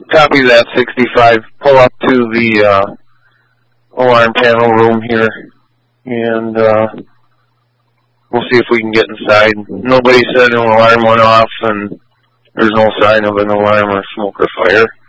Copy that, 65. Pull up to the alarm panel room here, and we'll see if we can get inside. Nobody said an alarm went off, and there's no sign of an alarm or smoke or fire.